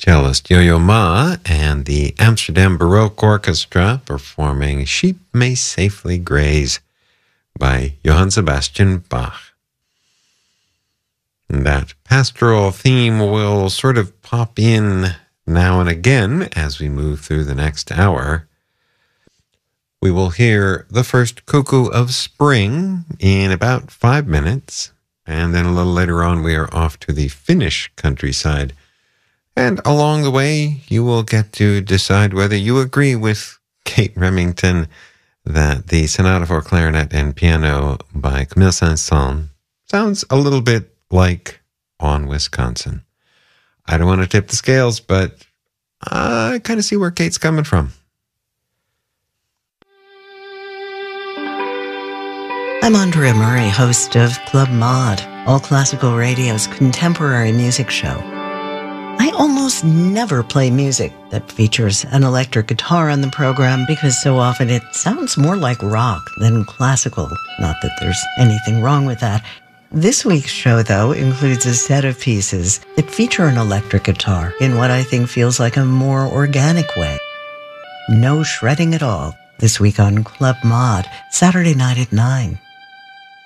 cellist Yo-Yo Ma and the Amsterdam Baroque Orchestra performing Sheep May Safely Graze by Johann Sebastian Bach. That pastoral theme will sort of pop in now and again as we move through the next hour. We will hear the first cuckoo of spring in about 5 minutes, and then a little later on we are off to the Finnish countryside. And along the way, you will get to decide whether you agree with Kate Remington that the Sonata for Clarinet and Piano by Camille Saint-Saëns sounds a little bit like On Wisconsin. I don't want to tip the scales, but I kind of see where Kate's coming from. I'm Andrea Murray, host of Club Mod, All Classical Radio's contemporary music show. I almost never play music that features an electric guitar on the program because so often it sounds more like rock than classical. Not that there's anything wrong with that. This week's show, though, includes a set of pieces that feature an electric guitar in what I think feels like a more organic way. No shredding at all. This week on Club Mod, Saturday night at 9.